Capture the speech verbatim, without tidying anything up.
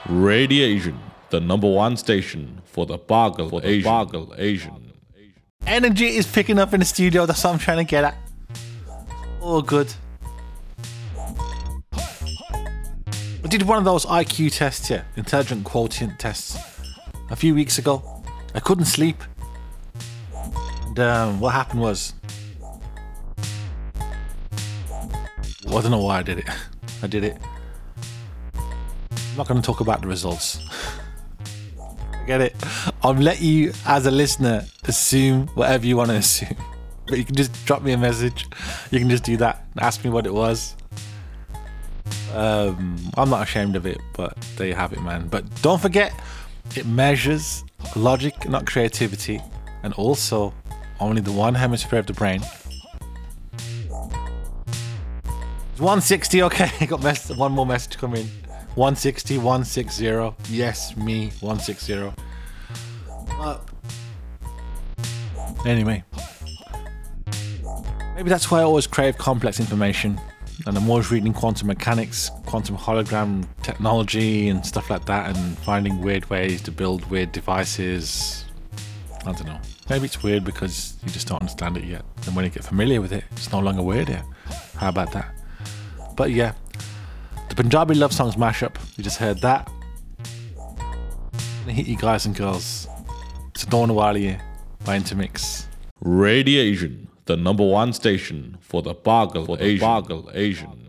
Radiation, the number one station for the Bargle for the Asian. Bargle Asian. Energy is picking up in the studio. That's what I'm trying to get at. All good. I did one of those I Q tests here, intelligent quotient tests, a few weeks ago. I couldn't sleep. And um, what happened was, well, I don't know why I did it. I did it. I'm not going to talk about the results. I get it. I'll let you, as a listener, assume whatever you want to assume. But you can just drop me a message. You can just do that and ask me what it was. Um, I'm not ashamed of it, but there you have it, man. But don't forget, it measures logic, not creativity, and also only the one hemisphere of the brain. It's one sixty, okay. I got mess- one more message come in. one sixty, one sixty. Yes, me, one sixty. Uh, anyway. Maybe that's why I always crave complex information. And I'm always reading quantum mechanics, quantum hologram technology and stuff like that, and finding weird ways to build weird devices. I don't know. Maybe it's weird because you just don't understand it yet. And when you get familiar with it, it's no longer weird here. How about that? But yeah, the Punjabi love songs mashup. You just heard that. I'm gonna hit you guys and girls. It's Dawn Wali by Intermix. Radiation, the number one station for the Bargle for the Asian. Bargle Asian.